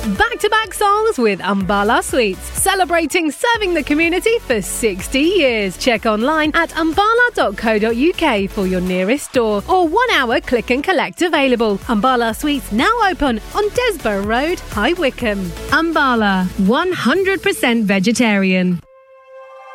Back-to-back songs with Ambala Sweets, celebrating serving the community for 60 years. Check online at ambala.co.uk for your nearest store or 1 hour click and collect available. Ambala Sweets now open on Desborough Road, High Wycombe. Ambala, 100% vegetarian.